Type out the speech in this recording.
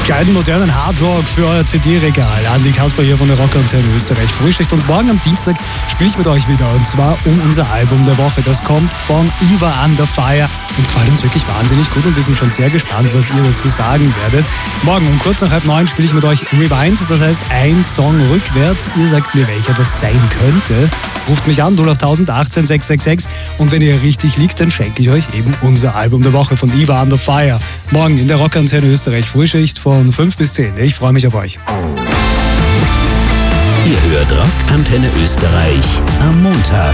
Gescheiten modernen Hardrock für euer CD-Regal. Andi Kasper hier von der Rockantenne Österreich Frühschicht. Und morgen am Dienstag spiele ich mit euch wieder. Und zwar um unser Album der Woche. Das kommt von Eva Under Fire und gefällt uns wirklich wahnsinnig gut. Und wir sind schon sehr gespannt, was ihr dazu sagen werdet. Morgen um kurz nach 8:30 spiele ich mit euch Rewind. Das heißt, ein Song rückwärts. Ihr sagt mir, welcher das sein könnte. Ruft mich an, 08000 18 666. Und wenn ihr richtig liegt, dann schenke ich euch eben unser Album der Woche von Eva Under Fire. Morgen in der Rockantenne Österreich Frühschicht von 5 bis 10. Ich freue mich auf euch. Ihr hört Rockantenne Österreich am Montag.